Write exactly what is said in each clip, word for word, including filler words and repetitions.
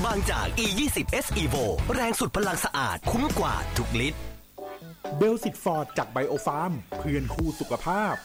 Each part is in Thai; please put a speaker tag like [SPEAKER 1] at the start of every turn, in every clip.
[SPEAKER 1] บางจาก อี ยี่สิบ เอส Evo แรงสุดพลังสะอาดคุ้มกว่าทุกลิตร
[SPEAKER 2] เบลสิตฟอร์ดจากไบโอฟาร์มเพื่อนคู่สุขภาพ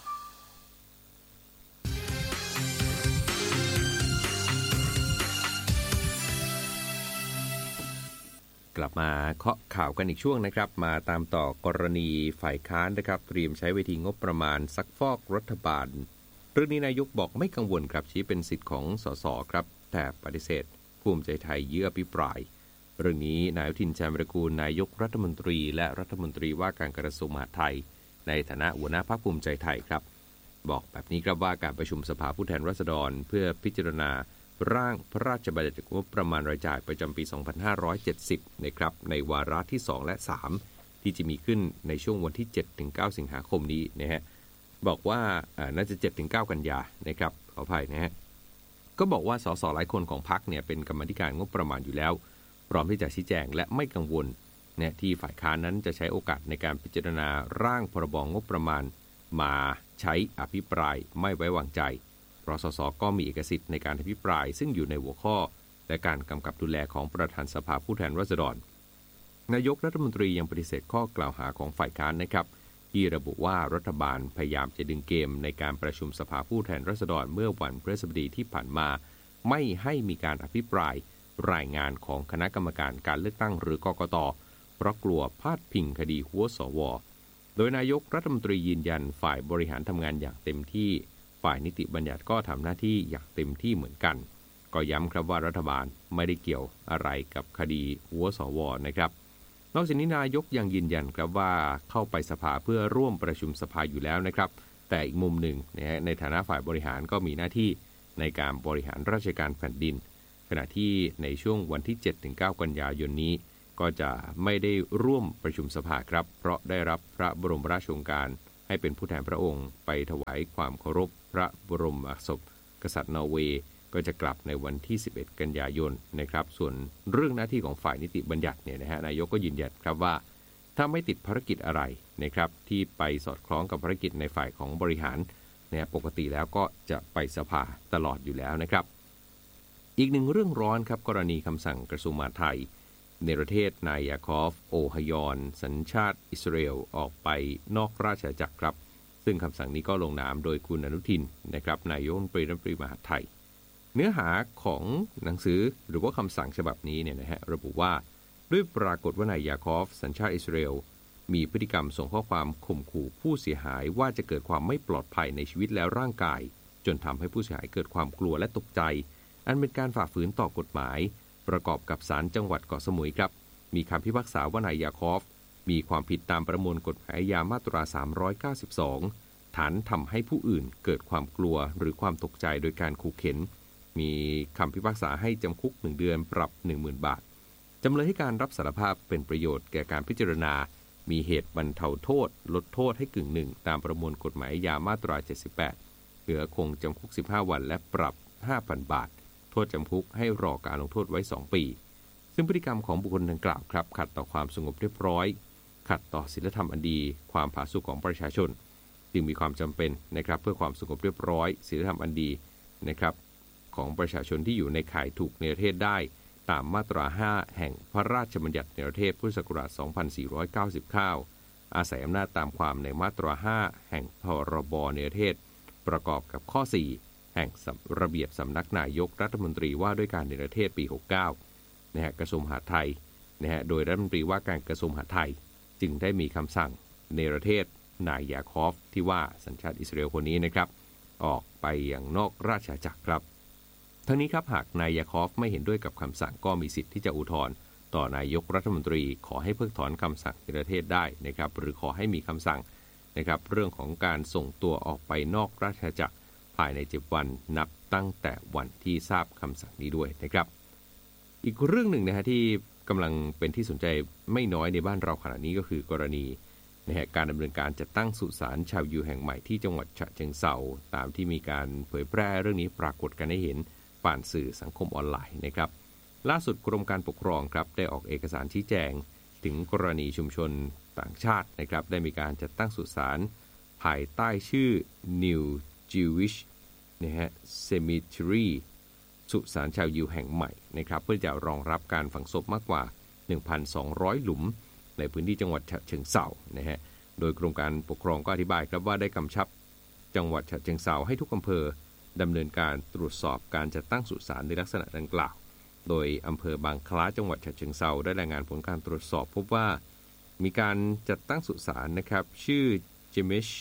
[SPEAKER 3] กลับมาเคาะข่าวกันอีกช่วงนะครับมาตามต่อกรณีฝ่ายค้านนะครับเตรียมใช้เวทีงบประมาณซักฟอกรัฐบาลเรื่องนี้นายกบอกไม่กังวลครับชี้เป็นสิทธิ์ของสสครับแต่ปฏิเสธภูมิใจไทยยื่นอภิปรายเรื่องนี้นายอนุทินชาญวิรากูลนายกรัฐมนตรีและรัฐมนตรีว่าการกระทรวงมหาดไทยในฐานะหัวหน้าพรรคภูมิใจไทยครับบอกแบบนี้ครับว่าการประชุมสภาผู้แทนราษฎรเพื่อพิจารณาร่างพระราชบัญญัติงบประมาณรายจ่ายประจำปีสองพันห้าร้อยเจ็ดสิบนะครับในวาระที่สองและสามที่จะมีขึ้นในช่วงวันที่ เจ็ดถึงเก้า สิงหาคมนี้นะฮะบอกว่าอ่าน่าจะ เจ็ดถึงเก้า กันยานะครับขออภัยนะฮะก็บอกว่าสสหลายคนของพรรคเนี่ยเป็นกรรมาธิการงบประมาณอยู่แล้วพร้อมที่จะชี้แจงและไม่กังวลเนี่ยที่ฝ่ายค้านนั้นจะใช้โอกาสในการพิจารณาร่างพรบงบประมาณมาใช้อภิปรายไม่ไว้วางใจเพราะสสก็มีเอกสิทธิ์ในการอภิปรายซึ่งอยู่ในหัวข้อและการกำกับดูแลของประธานสภาผู้แทนราษฎรนายกรัฐมนตรียังปฏิเสธข้อกล่าวหาของฝ่ายค้านนะครับที่ระบุว่ารัฐบาลพยายามจะดึงเกมในการประชุมสภาผู้แทนราษฎรเมื่อวันพฤหัสบดีที่ผ่านมาไม่ให้มีการอภิปรายรายงานของคณะกรรมการการเลือกตั้งหรือกกต.เพราะกลัวพาดพิงคดีหัวสว.โดยนายกรัฐมนตรียืนยันฝ่ายบริหารทำงานอย่างเต็มที่ฝ่ายนิติบัญญัติก็ทำหน้าที่อย่างเต็มที่เหมือนกันก็ย้ำครับว่ารัฐบาลไม่ได้เกี่ยวอะไรกับคดีหัวสว.นะครับนอกจากนี้นายกยังยืนยันครับว่าเข้าไปสภาเพื่อร่วมประชุมสภาอยู่แล้วนะครับแต่อีกมุมหนึ่งนะในฐานะฝ่ายบริหารก็มีหน้าที่ในการบริหารราชการแผ่นดินขณะที่ในช่วงวันที่ เจ็ดถึงเก้า กันยายนนี้ก็จะไม่ได้ร่วมประชุมสภาครับเพราะได้รับพระบรมราชโองการให้เป็นผู้แทนพระองค์ไปถวายความเคารพพระบรมศพกษัตริย์นอร์เวย์ก็จะกลับในวันที่สิบเอ็ดกันยายนนะครับส่วนเรื่องหน้าที่ของฝ่ายนิติบัญญัติเนี่ยนะฮะนายกก็ยืนยันครับว่าถ้าไม่ติดภารกิจอะไรนะครับที่ไปสอดคล้องกับภารกิจในฝ่ายของบริหารเนี่ยปกติแล้วก็จะไปสภาตลอดอยู่แล้วนะครับอีกหนึ่งเรื่องร้อนครับกรณีคำสั่งกระทรวงมหาดไทยเนรเทศนายยาคอฟโอฮยอนสัญชาติอิสราเอลออกไปนอกราชอาณาจักรครับซึ่งคำสั่งนี้ก็ลงนามโดยคุณอนุทินนะครับนายกรัฐมนตรีรัฐมนตรีมหาดไทยเนื้อหาของหนังสือหรือว่าคำสั่งฉบับนี้เนี่ยนะฮะระบุว่าด้วยปรากฏว่านายยาคอฟสัญชาติอิสราเอลมีพฤติกรรมส่งข้อความข่มขู่ผู้เสียหายว่าจะเกิดความไม่ปลอดภัยในชีวิตและร่างกายจนทำให้ผู้เสียหายเกิดความกลัวและตกใจอันเป็นการฝ่าฝืนต่อกฎหมายประกอบกับศาลจังหวัดเกาะสมุยครับมีคำพิพากษาว่านายยาคอฟมีความผิดตามประมวลกฎหมายอาญามาตราสามร้อยเก้าสิบสองฐานทำให้ผู้อื่นเกิดความกลัวหรือความตกใจโดยการขู่เข็นมีคำพิพากษาให้จำคุกหนึ่งเดือนปรับ หนึ่งหมื่น บาทจำเลยให้การรับสารภาพเป็นประโยชน์แก่การพิจารณามีเหตุบรรเทาโทษลดโทษให้กึ่งหนึ่งตามประมวลกฎหมายอาญามาตราเจ็ดสิบแปดเหลือคงจำคุกสิบห้าวันและปรับ ห้าพัน บาทโทษจำคุกให้รอการลงโทษไว้สองปีซึ่งพฤติกรรมของบุคคลดังกล่าวครับขัดต่อความสงบเรียบร้อยขัดต่อศีลธรรมอันดีความผาสุกของประชาชนจึงมีความจำเป็นนะครับเพื่อความสงบเรียบร้อยศีลธรรมอันดีนะครับของประชาชนที่อยู่ในข่ายถูกเนรเทศได้ตามมาตราห้าแห่งพระราชบัญญัติเนรเทศพุทธศักราชสองพันสี่ร้อยเก้าสิบเก้าอาศัยอำนาจตามความในมาตราห้าแห่งพรบเนรเทศประกอบกับข้อสี่แห่งระเบียบสำนักนายกรัฐมนตรีว่าด้วยการเนรเทศปีหกสิบเก้านะฮะกระทรวงมหาดไทยนะฮะโดยรัฐมนตรีว่าการกระทรวงมหาดไทยจึงได้มีคำสั่งเนรเทศนายยาคอฟที่ว่าสัญชาติอิสราเอลคนนี้นะครับออกไปอย่างนอกราชอาณาจักรครับทั้งนี้ครับหากนายยาคอฟไม่เห็นด้วยกับคำสั่งก็มีสิทธิ์ที่จะอุทธรณ์ต่อนายกรัฐมนตรีขอให้เพิกถอนคำสั่งเนรเทศได้นะครับหรือขอให้มีคำสั่งนะครับเรื่องของการส่งตัวออกไปนอกราชอาณาจักรภายในเจ็ดวันนับตั้งแต่วันที่ทราบคำสั่งนี้ด้วยนะครับอีกเรื่องหนึ่งนะฮะที่กำลังเป็นที่สนใจไม่น้อยในบ้านเราขณะนี้ก็คือกรณีนะฮะการดำเนินการจัดตั้งสุสานชาวยิวแห่งใหม่ที่จังหวัดฉะเชิงเทราตามที่มีการเผยแพร่เรื่องนี้ปรากฏกันให้เห็นผ่านสื่อสังคมออนไลน์นะครับล่าสุดกรมการปกครองครับได้ออกเอกสารชี้แจงถึงกรณีชุมชนต่างชาตินะครับได้มีการจัดตั้งสุสานภายใต้ชื่อ New Jewish นะฮะ Cemetery สุสานชาวยิวแห่งใหม่นะครับเพื่อจะรองรับการฝังศพมากกว่า หนึ่งพันสองร้อย หลุมในพื้นที่จังหวัดฉะเชิงเทรานะฮะโดยกรมการปกครองก็อธิบายครับว่าได้กำชับจังหวัดฉะเชิงเทราให้ทุกอำเภอดำเนินการตรวจสอบการจัดตั้งสุสานในลักษณะดังกล่าวโดยอำเภอบางคล้าจังหวัดฉะเชิงเทราได้รายงานผลการตรวจสอบพบว่ามีการจัดตั้งสุสานนะครับชื่อ Jemish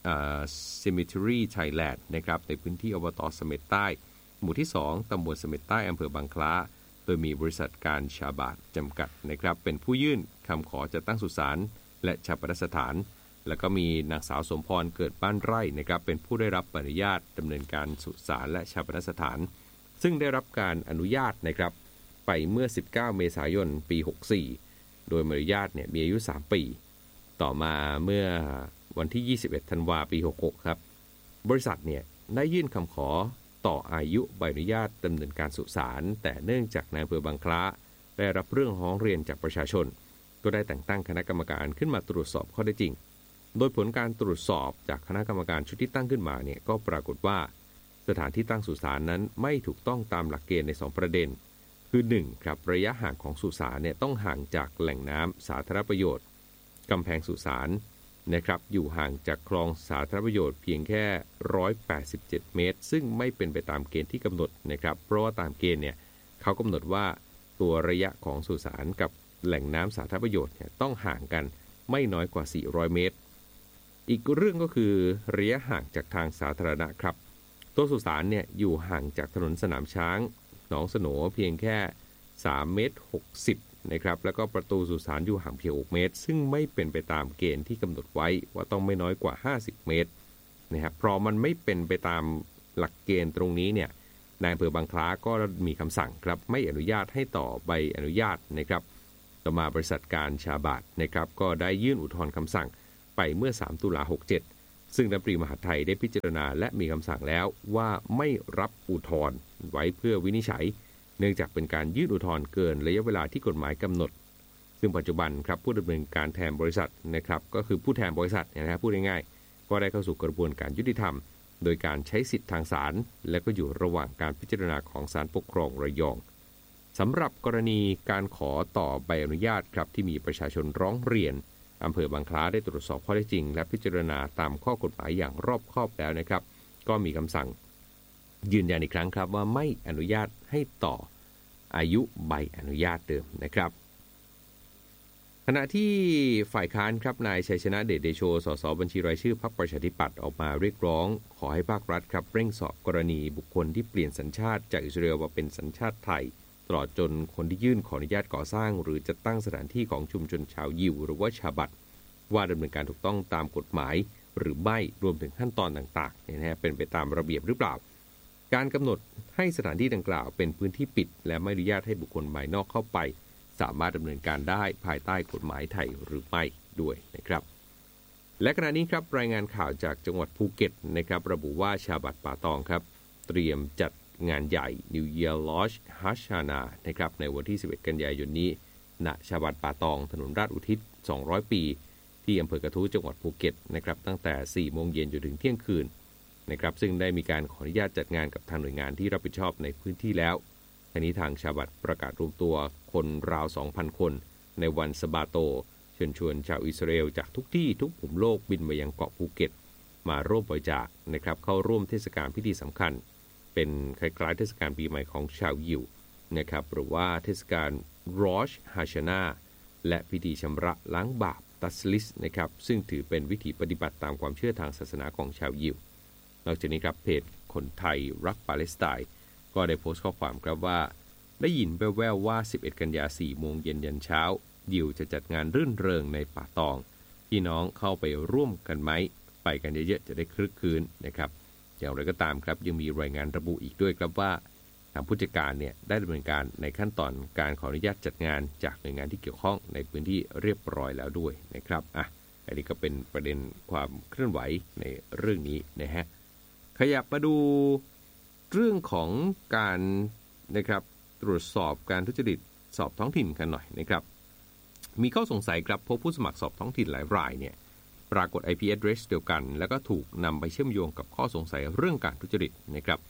[SPEAKER 3] Cemetery Thailand นะครับในพื้นที่อบต.เสม็ดใต้หมู่ที่สองตำบลเสม็ดใต้อำเภอบางคล้าโดยมีบริษัทการชาบาดจำกัดนะครับเป็นผู้ยื่นคำขอจัดตั้งสุสานและชาปนสถานแล้วก็มีนางสาวสมพรเกิดบ้านไร่นะครับเป็นผู้ได้รับอนุญาตดำเนินการสุสานและชาปนสถานซึ่งได้รับการอนุญาตนะครับไปเมื่อสิบเก้าเมษายนปีหกสี่โดยอนุญาตเนี่ยมีอายุสามปีต่อมาเมื่อวันที่ยี่สิบเอ็ดธันวาคมปีหกหกครับบริษัทเนี่ยได้ยื่นคำขอต่ออายุใบอนุญาตดำเนินการสุสานแต่เนื่องจากนายอำเภอบางคล้าได้รับเรื่องร้องเรียนจากประชาชนก็ได้แต่งตั้งคณะกรรมการขึ้นมาตรวจสอบข้อเท็จจริงโดยผลการตรวจสอบจากคณะกรรมการชุดที่ตั้งขึ้นมาเนี่ยก็ปรากฏว่าสถานที่ตั้งสุสานนั้นไม่ถูกต้องตามหลักเกณฑ์ในสองประเด็นคือหนึ่งครับระยะห่างของสุสานเนี่ยต้องห่างจากแหล่งน้ำสาธารณประโยชน์กำแพงสุสานนะครับอยู่ห่างจากคลองสาธารณประโยชน์เพียงแค่หนึ่งร้อยแปดสิบเจ็ดเมตรซึ่งไม่เป็นไปตามเกณฑ์ที่กำหนดนะครับเพราะว่าตามเกณฑ์เนี่ยเขากำหนดว่าตัวระยะของสุสานกับแหล่งน้ำสาธารณประโยชน์เนี่ยต้องห่างกันไม่น้อยกว่าสี่ร้อยเมตรอีกเรื่องก็คือระยะห่างจากทางสาธารณะครับตัวสุสานเนี่ยอยู่ห่างจากถนนสนามช้างหนองสโหนเพียงแค่สามเมตรหกสิบนะครับแล้วก็ประตูสุสานอยู่ห่างเพียงหกเมตรซึ่งไม่เป็นไปตามเกณฑ์ที่กำหนดไว้ว่าต้องไม่น้อยกว่าห้าสิบเมตรนะครับเพราะมันไม่เป็นไปตามหลักเกณฑ์ตรงนี้เนี่ยนายอำเภอบางคล้าก็มีคำสั่งครับไม่อนุญาตให้ต่อใบอนุญาตนะครับต่อมาบริษัทการชาบาดนะครับก็ได้ยื่นอุทธรณ์คำสั่งไปเมื่อสามตุลาหกเจ็ดซึ่งรัฐมนตรีมหาดไทยได้พิจารณาและมีคำสั่งแล้วว่าไม่รับอุทธรณ์ไว้เพื่อวินิจฉัยเนื่องจากเป็นการยื่นอุทธรณ์เกินระยะเวลาที่กฎหมายกำหนดซึ่งปัจจุบันครับผู้ดำเนินการแทนบริษัทนะครับก็คือผู้แทนบริษัทนะครับพูดง่ายๆก็ได้เข้าสู่กระบวนการยุติธรรมโดยการใช้สิทธิทางศาลและก็อยู่ระหว่างการพิจารณาของศาลปกครองระยองสำหรับกรณีการขอต่อใบอนุญาตครับที่มีประชาชนร้องเรียนอำเภอบางคล้าได้ตรวจสอบข้อเท็จจริงและพิจารณาตามข้อกฎหมายอย่างรอบคอบแล้วนะครับก็มีคำสั่งยืนยันอีกครั้งครับว่าไม่อนุญาตให้ต่ออายุใบอนุญาตเดิมนะครับขณะที่ฝ่ายค้านครับนายชัยชนะเดชเดโชสสบัญชีรายชื่อพรรคประชาธิปัตย์ออกมาเรียกร้องขอให้ภาครัฐครับเร่งสอบกรณีบุคคลที่เปลี่ยนสัญชาติจากอิสราเอลมาเป็นสัญชาติไทยตลอดจนคนที่ยื่นขออนุญาตก่อสร้างหรือจัดตั้งสถานที่ของชุมชนชาวยิวหรือว่าชาบัดว่าดำเนินการถูกต้องตามกฎหมายหรือไม่รวมถึงขั้นตอนต่างๆเนี่ยนะฮะเป็นไปตามระเบียบหรือเปล่าการกำหนดให้สถานที่ดังกล่าวเป็นพื้นที่ปิดและไม่อนุญาตให้บุคคลภายนอกเข้าไปสามารถดำเนินการได้ภายใต้กฎหมายไทยหรือไม่ด้วยนะครับและขณะนี้ครับรายงานข่าวจากจังหวัดภูเก็ตนะครับระบุว่าชาบัดป่าตองครับเตรียมจัดงานใหญ่ New Year Lodge Hashana นะครับในวันที่สิบเอ็ดกันยายนนี้ณชาบัดป่าตองถนนราชอุทิศสองร้อยปีที่อำเภอกระทู้จังหวัดภูเก็ตนะครับตั้งแต่ สี่โมงเย็นจนถึงเที่ยงคืนนะครับซึ่งได้มีการขออนุญาตจัดงานกับทางหน่วยงานที่รับผิดชอบในพื้นที่แล้วทีนี้ทางชาบัดประกาศรวมตัวคนราว สองพัน คนในวันสะบาโตเชิญชวนชาวอิสราเอลจากทุกที่ทุกมุมโลกบินมายังเกาะภูเก็ตมาร่วมบริจาคนะครับเข้าร่วมเทศกาลพิธีสำคัญเป็นคล้ายๆเทศกาลปีใหม่ของชาวยิวนะครับหรือว่าเทศกาลรอชฮาชานาและพิธีชำระล้างบาปตัสลิสนะครับซึ่งถือเป็นวิธีปฏิบัติตามความเชื่อทางศาสนาของชาวยิวนอกจากนี้ครับเพจคนไทยรักปาเลสไตน์ก็ได้โพสต์ข้อความครับว่าได้ยินแว่วๆว่าสิบเอ็ดกันยาสี่โมงเย็นยันเช้ายิวจะจัดงานรื่นเริงในป่าตองพี่น้องเข้าไปร่วมกันไหมไปกันเยอะๆจะได้คลึกคลื้นนะครับอย่างไรก็ตามครับยังมีรายงานระบุอีกด้วยครับว่าทางผู้จัดการเนี่ยได้ดำเนินการในขั้นตอนการขออนุญาตจัดงานจากหน่วยงานที่เกี่ยวข้องในพื้นที่เรียบร้อยแล้วด้วยนะครับอ่ะอันนี้ก็เป็นประเด็นความเคลื่อนไหวในเรื่องนี้นะฮะขยับมาดูเรื่องของการนะครับตรวจสอบการทุจริตสอบท้องถิ่นกันหน่อยนะครับมีข้อสงสัยครับพบผู้สมัครสอบท้องถิ่นหลายรายเนี่ยปรากฏ ไอ พี address เดียวกันแล้วก็ถูกนำไปเชื่อมโยงกับข้อสงสัยเรื่องการทุจริตนะครับ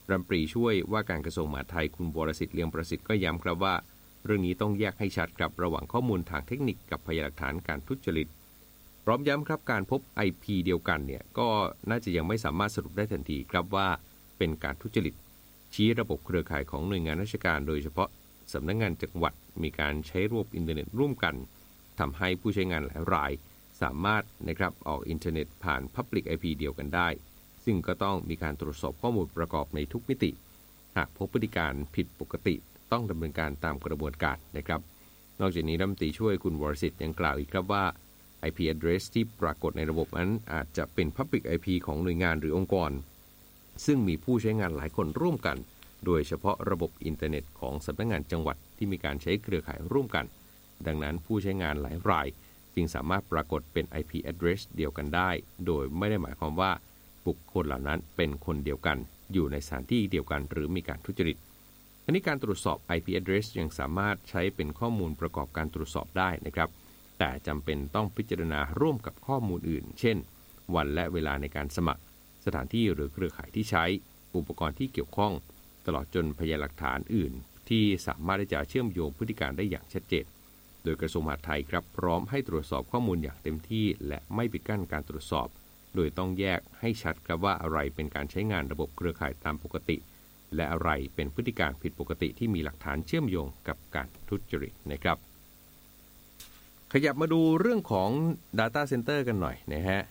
[SPEAKER 3] รัฐมนตรีช่วยว่าการกระทรวงมหาดไทยคุณวรสิทธิ์เลียงประสิทธิ์ก็ย้ำครับว่าเรื่องนี้ต้องแยกให้ชัดครับระหว่างข้อมูลทางเทคนิคกับพยานหลักฐานการทุจริตพร้อมย้ำครับการพบ ไอ พี เดียวกันเนี่ยก็น่าจะยังไม่สามารถสรุปได้ทันทีครับว่าเป็นการทุจริตชี้ระบบเครือข่ายของหน่วยงานราชการโดยเฉพาะสำนักงานจังหวัดมีการใช้ระบบอินเทอร์เน็ตร่วมกันทำให้ผู้ใช้งานหลายรายสามารถนะครับออกอินเทอร์เน็ตผ่าน Public ไอ พี เดียวกันได้ซึ่งก็ต้องมีการตรวจสอบข้อมูลประกอบในทุกมิติหากพบพฤติการผิดปกติต้องดำเนินการตามกระบวนการนะครับนอกจากนี้รัฐมนตรีช่วยคุณวรสิทธิ์ยังกล่าวอีกครับว่า ไอ พี address ที่ปรากฏในระบบนั้นอาจจะเป็น Public ไอ พี ของหน่วยงานหรือองค์กรซึ่งมีผู้ใช้งานหลายคนร่วมกันโดยเฉพาะระบบอินเทอร์เน็ตของสำนักงานจังหวัดที่มีการใช้เครือข่ายร่วมกันดังนั้นผู้ใช้งานหลายรายจึงสามารถปรากฏเป็น ไอ พี address เดียวกันได้โดยไม่ได้หมายความว่าบุคคลเหล่านั้นเป็นคนเดียวกันอยู่ในสถานที่เดียวกันหรือมีการทุจริตอันนี้การตรวจสอบ ไอ พี address ยังสามารถใช้เป็นข้อมูลประกอบการตรวจสอบได้นะครับแต่จำเป็นต้องพิจารณาร่วมกับข้อมูลอื่นเช่นวันและเวลาในการสมัครสถานที่หรือเครือข่ายที่ใช้อุปกรณ์ที่เกี่ยวข้องตลอดจนพยานหลักฐานอื่นที่สามารถที่จะเชื่อมโยงพฤติการได้อย่างชัดเจนโดยกระทรวงมหาดไทยครับพร้อมให้ตรวจสอบข้อมูลอย่างเต็มที่และไม่ปิดกั้นการตรวจสอบโดยต้องแยกให้ชัดครับว่าอะไรเป็นการใช้งานระบบเครือข่ายตามปกติและอะไรเป็นพฤติการผิดปกติที่มีหลักฐานเชื่อมโยงกับการทุจริตนะครับขยับมาดูเรื่องของ Data Center กันหน่อยนะฮะ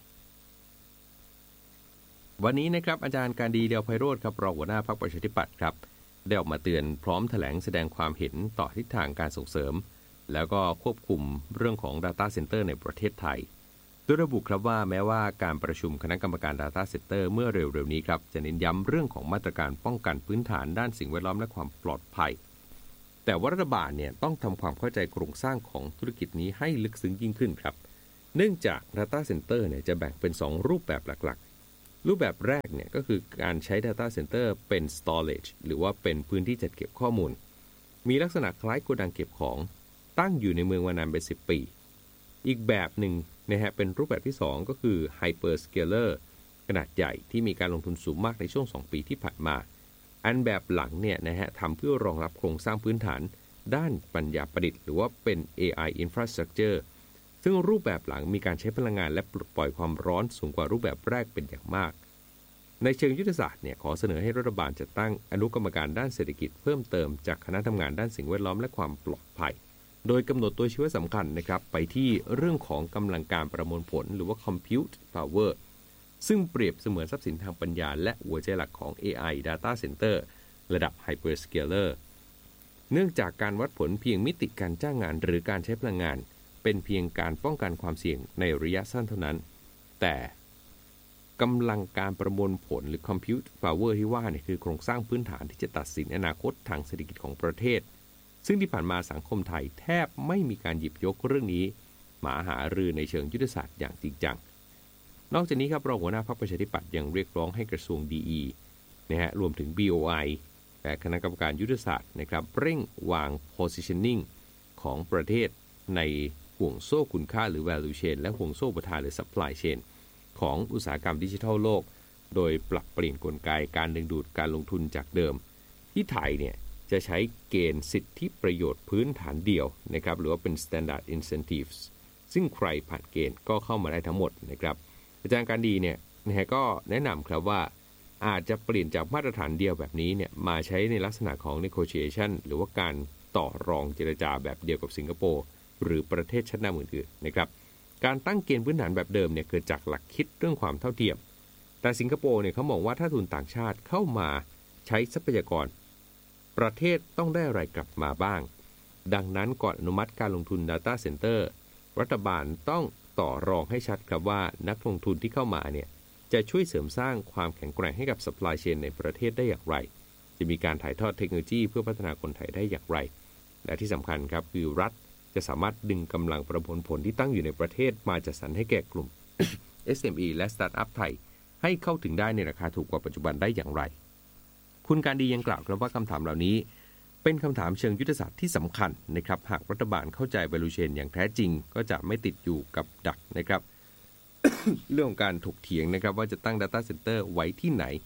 [SPEAKER 3] วันนี้นะครับอาจารย์การดีเดลไพโรจน์ครับรองหัวหน้าพรรคประชาธิปัตย์ครับได้ออกมาเตือนพร้อมแถลงแสดงความเห็นต่อทิศทางการส่งเสริมแล้วก็ควบคุมเรื่องของ Data Center ในประเทศไทยโดยระบุครับว่าแม้ว่าการประชุมคณะกรรมการ Data Center เมื่อเร็วๆนี้ครับจะเน้นย้ำเรื่องของมาตรการป้องกันพื้นฐานด้านสิ่งแวดล้อมและความปลอดภัยแต่ว่ารัฐบาลเนี่ยต้องทำความเข้าใจโครงสร้างของธุรกิจนี้ให้ลึกซึ้งยิ่งขึ้นครับเนื่องจาก Data Center เนี่ยจะแบ่งเป็นสองรูปแบบหลักๆรูปแบบแรกเนี่ยก็คือการใช้ Data Center เป็น storage หรือว่าเป็นพื้นที่จัดเก็บข้อมูลมีลักษณะคล้ายโกดังเก็บของตั้งอยู่ในเมืองมานานเป็นสิบปีอีกแบบหนึ่งนะฮะเป็นรูปแบบที่สองก็คือ Hyperscaler ขนาดใหญ่ที่มีการลงทุนสูงมากในช่วงสองปีที่ผ่านมาอันแบบหลังเนี่ยนะฮะทำเพื่อรองรับโครงสร้างพื้นฐานด้านปัญญาประดิษฐ์หรือว่าเป็น เอ ไอ Infrastructure ซึ่งรูปแบบหลังมีการใช้พลังงานและปลดปล่อยความร้อนสูงกว่ารูปแบบแรกเป็นอย่างมากในเชิงยุทธศาสตร์เนี่ยขอเสนอให้รัฐบาลจัดตั้งอนุกรรมการด้านเศรษฐกิจเพิ่มเติมจากคณะทำงานด้านสิ่งแวดล้อมและความปลอดภัยโดยกำหนดตัวชี้วัดสำคัญนะครับไปที่เรื่องของกำลังการประมวลผลหรือว่า Compute Power ซึ่งเปรียบเสมือนทรัพย์สินทางปัญญาและหัวใจหลักของ เอ ไอ Data Center ระดับ Hyperscaler เนื่องจากการวัดผลเพียงมิติการจ้างงานหรือการใช้พลังงานเป็นเพียงการป้องกันความเสี่ยงในระยะสั้นเท่านั้นแต่กำลังการประมวลผลหรือ Compute Power ที่ว่าเนี่ยคือโครงสร้างพื้นฐานที่จะตัดสินอนาคตทางเศรษฐกิจของประเทศซึ่งที่ผ่านมาสังคมไทยแทบไม่มีการหยิบยกเรื่องนี้มาหารือในเชิงยุทธศาสตร์อย่างจริงจังนอกจากนี้ครับรองหัวหน้าพรรคประชาธิปัตย์ยังเรียกร้องให้กระทรวง ดี อี นะฮะรวมถึง บี โอ ไอ และคณะกรรมการยุทธศาสตร์นะครับเร่งวาง positioning ของประเทศในห่วงโซ่คุณค่าหรือ value chain และห่วงโซ่อุปทานหรือ supply chain ของอุตสาหกรรมดิจิทัลโลกโดยปรับเปลี่ยนกลไกการดึงดูดการลงทุนจากเดิมที่ไทยเนี่ยจะใช้เกณฑ์สิทธิประโยชน์พื้นฐานเดียวนะครับหรือว่าเป็น standard incentives ซึ่งใครผ่านเกณฑ์ก็เข้ามาได้ทั้งหมดนะครับอาจารย์การดีเนี่ยนะฮะก็แนะนำครับว่าอาจจะเปลี่ยนจากมาตรฐานเดียวแบบนี้เนี่ยมาใช้ในลักษณะของ negotiation หรือว่าการต่อรองเจรจาแบบเดียวกับสิงคโปร์หรือประเทศชั้นนำอื่นๆนะครับการตั้งเกณฑ์พื้นฐานแบบเดิมเนี่ยเกิดจากหลักคิดเรื่องความเท่าเทียมแต่สิงคโปร์เนี่ยเขามองว่าถ้าทุนต่างชาติเข้ามาใช้ทรัพยากรประเทศต้องได้อะไรกลับมาบ้างดังนั้นก่อนอนุมัติการลงทุน Data Center รัฐบาลต้องต่อรองให้ชัดครับว่านักลงทุนที่เข้ามาเนี่ยจะช่วยเสริมสร้างความแข็งแกร่งให้กับ supply chain ในประเทศได้อย่างไรจะมีการถ่ายทอดเทคโนโลยีเพื่อพัฒนาคนไทยได้อย่างไรและที่สำคัญครับคือรัฐจะสามารถดึงกำลังประมวลผลที่ตั้งอยู่ในประเทศมาจัดสรรให้แก่กลุ่ม เอส เอ็ม อี และ Startup ไทยให้เข้าถึงได้ในราคาถูกกว่าปัจจุบันได้อย่างไรคุณการดียังกล่าวครับว่าคำถามเหล่านี้เป็นคำถามเชิงยุทธศาสตร์ที่สำคัญนะครับหากรัฐบาลเข้าใจ value chain อย่างแท้จริงก็จะไม่ติดอยู่กับดักนะครับ เรื่องของการถกเถียงนะครับว่าจะตั้ง Data Center ไว้ที่ไหน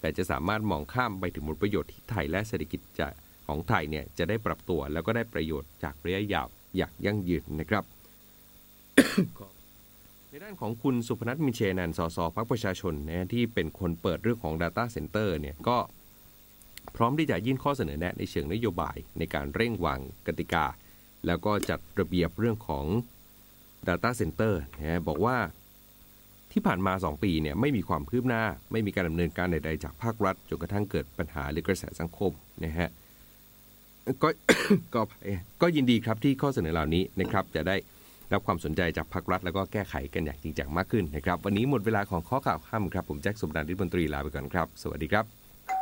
[SPEAKER 3] แต่จะสามารถมองข้ามไปถึงผลประโยชน์ที่ไทยและเศรษฐกิจจะของไทยเนี่ยจะได้ปรับตัวแล้วก็ได้ประโยชน์จากระยะยาวอย่างยั่งยืนนะครับ ในด้านของคุณสุพนัท มินเชยนันท์ สสพรรคประชาชนนะที่เป็นคนเปิดเรื่องของ Data Center เนี่ยก็พร้อมที่จะยื่นข้อเสนอแนะในเชิงนโยบายในการเร่งวางกติกาแล้วก็จัดระเบียบเรื่องของ Data Center นะบอกว่าที่ผ่านมาสองปีเนี่ยไม่มีความคืบหน้าไม่มีการดำเนินการใดๆจากภาครัฐจนกระทั่งเกิดปัญหาหรือกระแสสังคมนะฮะ ก็ ก็ก็ยินดีครับที่ข้อเสนอเหล่านี้นะครับจะได้รับความสนใจจากภาครัฐแล้วก็แก้ไขกันอย่างจริงจังมากขึ้นนะครับวันนี้หมดเวลาของข้อข่าวค่ำครับผมแจ็ค สุพนันท์ ฤทธิ์มนตรีลาไปก่อนครับสวัสดีครับ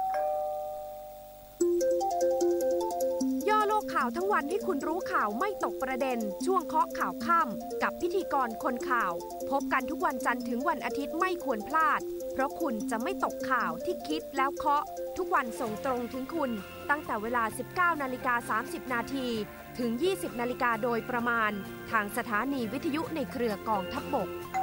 [SPEAKER 4] ย่อโลกข่าวทั้งวันให้คุณรู้ข่าวไม่ตกประเด็นช่วงเคาะข่าวค่ำกับพิธีกรคนข่าวพบกันทุกวันจันทร์ถึงวันอาทิตย์ไม่ควรพลาดเพราะคุณจะไม่ตกข่าวที่คิดแล้วเคาะทุกวันส่งตรงถึงคุณตั้งแต่เวลา สิบเก้านาฬิกาสามสิบนาทีถึง ยี่สิบนาฬิกาโดยประมาณทางสถานีวิทยุในเครือกองทัพบก